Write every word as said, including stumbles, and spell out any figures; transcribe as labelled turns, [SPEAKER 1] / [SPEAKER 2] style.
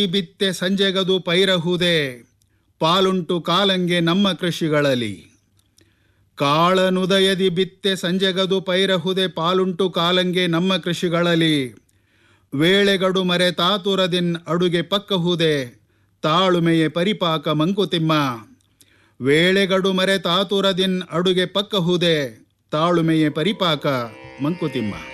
[SPEAKER 1] ಬಿತ್ತೆ ಸಂಜೆಗದು ಪೈರಹುದೆ ಪಾಲುಂಟು ಕಾಲಂಗೆ ನಮ್ಮ ಕೃಷಿಗಳಲ್ಲಿ. ಕಾಳನುದಯದಿ ಬಿತ್ತೆ ಸಂಜೆಗದು ಪೈರಹುದೆ ಪಾಲುಂಟು ಕಾಲಂಗೆ ನಮ್ಮ ಕೃಷಿಗಳಲ್ಲಿ. ವೇಳೆಗಡು ಮರೆ ತಾತುರದಿನ್ ಅಡುಗೆ ಪಕ್ಕಹುದೆ ತಾಳುಮೆಯೆ ಪರಿಪಾಕ ಮಂಕುತಿಮ್ಮ. ವೇಳೆಗಡು ಮರೆ ತಾತುರದಿನ್ ಅಡುಗೆ ಪಕ್ಕಹುದೆ ತಾಳುಮೆಯೆ ಪರಿಪಾಕ ಮಂಕುತಿಮ್ಮ.